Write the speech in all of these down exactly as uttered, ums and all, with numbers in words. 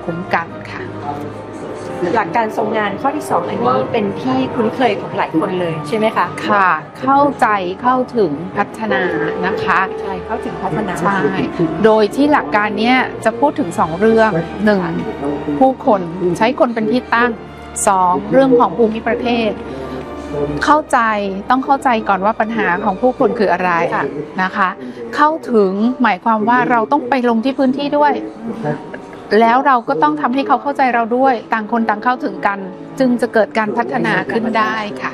คุ้มกันค่ะหลักการทรงงานข้อที่สองอันนี้เป็นที่คุ้นเคยของหลายคนเลยใช่ไหมคะค่ะเข้าใจเข้าถึงพัฒนานะคะใช่เข้าถึงพัฒนาใช่โดยที่หลักการนี้จะพูดถึงสองเรื่องหนึ่งผู้คนใช้คนเป็นที่ตั้งสองเรื่องของภูมิประเทศเข้าใจต้องเข้าใจก่อนว่าปัญหาของผู้คนคืออะไรนะคะเข้าถึงหมายความว่าเราต้องไปลงที่พื้นที่ด้วยแล้วเราก็ต้องทำให้เขาเข้าใจเราด้วยต่างคนต่างเข้าถึงกันจึงจะเกิดการพัฒนาขึ้นได้ค่ะ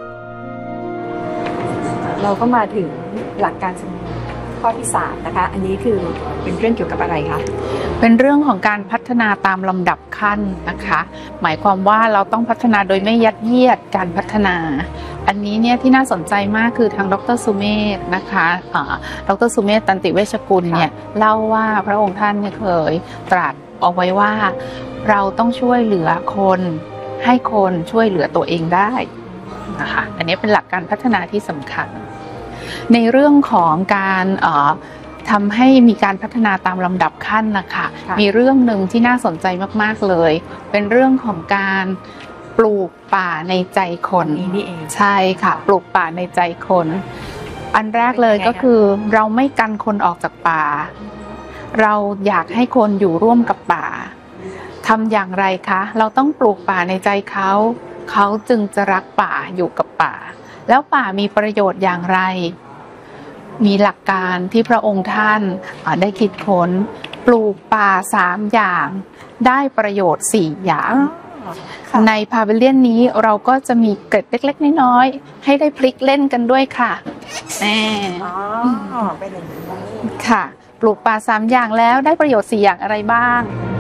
เราก็มาถึงหลักการข้อที่สามนะคะอันนี้คือเป็นเรื่องเกี่ยวกับอะไรคะเป็นเรื่องของการพัฒนาตามลำดับขั้นนะคะหมายความว่าเราต้องพัฒนาโดยไม่ยัดเยียดการพัฒนาอันนี้เนี่ยที่น่าสนใจมากคือทางดร.สุเมธนะคะดร.สุเมธตันติเวชกุลเนี่ยเล่าว่าพระองค์ท่านเคยตรัสเอาไว้ว่าเราต้องช่วยเหลือคนให้คนช่วยเหลือตัวเองได้นะคะอันนี้เป็นหลักการพัฒนาที่สำคัญในเรื่องของการทำให้มีการพัฒนาตามลำดับขั้นนะคะมีเรื่องหนึ่งที่น่าสนใจมากๆเลยเป็นเรื่องของการปลูกป่าในใจคนนี่เองใช่ค่ะปลูกป่าในใจคนอันแรกเลยก็คือเราไม่กันคนออกจากป่าเราอยากให้คนอยู่ร่วมกับป่าทำอย่างไรคะเราต้องปลูกป่าในใจเขาเขาจึงจะรักป่าอยู่กับป่าแล้วป่ามีประโยชน์อย่างไรมีหลักการที่พระองค์ท่านได้คิดค้นปลูกป่าสามอย่างได้ประโยชน์สี่อย่างในพาวิเลียนนี้เราก็จะมีเกร็ดเล็กๆน้อยๆให้ได้พลิกเล่นกันด้วยค่ะแน่อ๋อเป็นอย่างนี้ค่ะปลูกป่าสามอย่างแล้วได้ประโยชน์สี่อย่างอะไรบ้าง